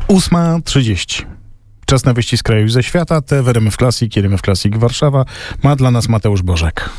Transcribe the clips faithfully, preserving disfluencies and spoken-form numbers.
ósma trzydzieści. Czas na wieści z kraju i ze świata. Te w R M F Classic, R M F Classic Warszawa ma dla nas Mateusz Bożek.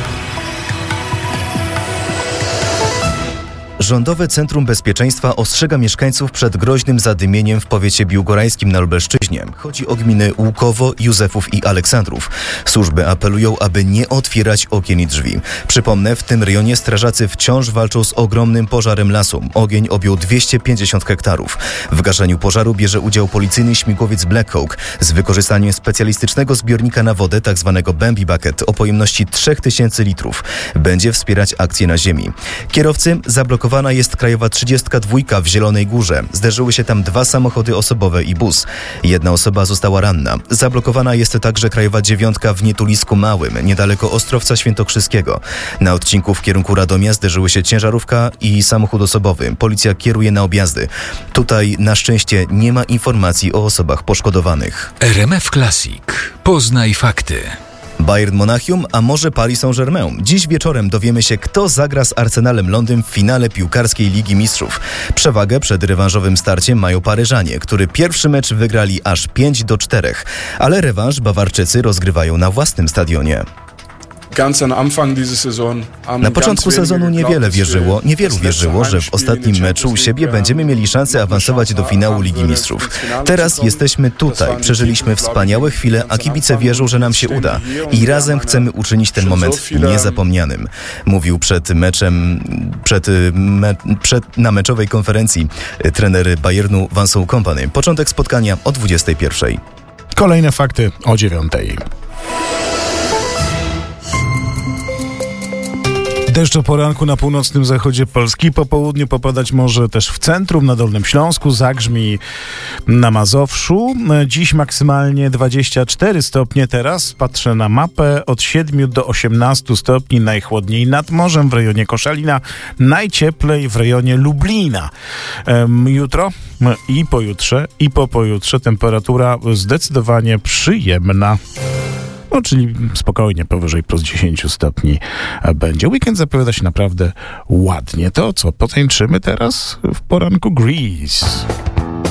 Rządowe Centrum Bezpieczeństwa ostrzega mieszkańców przed groźnym zadymieniem w powiecie biłgorajskim na Lubelszczyźnie. Chodzi o gminy Łukowo, Józefów i Aleksandrów. Służby apelują, aby nie otwierać okien i drzwi. Przypomnę, w tym rejonie strażacy wciąż walczą z ogromnym pożarem lasu. Ogień objął dwieście pięćdziesiąt hektarów. W gaszeniu pożaru bierze udział policyjny śmigłowiec Black Hawk z wykorzystaniem specjalistycznego zbiornika na wodę, tzw. Bambi Bucket, o pojemności trzy tysiące litrów. Będzie wspierać akcję na ziemi. Kierowcy zablokowali Zablokowana jest krajowa trzydziestka dwa w Zielonej Górze. Zderzyły się tam dwa samochody osobowe i bus. Jedna osoba została ranna. Zablokowana jest także krajowa dziewiątka w Nietulisku Małym, niedaleko Ostrowca Świętokrzyskiego. Na odcinku w kierunku Radomia zderzyły się ciężarówka i samochód osobowy. Policja kieruje na objazdy. Tutaj na szczęście nie ma informacji o osobach poszkodowanych. R M F Classic. Poznaj fakty. Bayern Monachium, a może Paris Saint-Germain. Dziś wieczorem dowiemy się, kto zagra z Arsenalem Londyn w finale piłkarskiej Ligi Mistrzów. Przewagę przed rewanżowym starciem mają Paryżanie, który pierwszy mecz wygrali aż pięć do czterech, ale rewanż Bawarczycy rozgrywają na własnym stadionie. Na początku sezonu niewiele wierzyło, niewielu wierzyło, że w ostatnim meczu u siebie będziemy mieli szansę awansować do finału Ligi Mistrzów. Teraz jesteśmy tutaj, przeżyliśmy wspaniałe chwile, a kibice wierzą, że nam się uda i razem chcemy uczynić ten moment niezapomnianym. Mówił przed meczem, przed, me, przed na meczowej konferencji trener Bayernu Vincent Kompany. Początek spotkania o dwudziestej pierwszej. Kolejne fakty o dziewiątej. Deszcz o poranku na północnym zachodzie Polski, po południu popadać może też w centrum, na Dolnym Śląsku, zagrzmi na Mazowszu. Dziś maksymalnie dwadzieścia cztery stopnie, teraz patrzę na mapę, od siedmiu do osiemnastu stopni, najchłodniej nad morzem w rejonie Koszalina, najcieplej w rejonie Lublina. Jutro i pojutrze i po pojutrze temperatura zdecydowanie przyjemna. No, czyli spokojnie powyżej plus dziesięć stopni będzie. Weekend zapowiada się naprawdę ładnie. To co, potańczymy teraz w poranku Grease.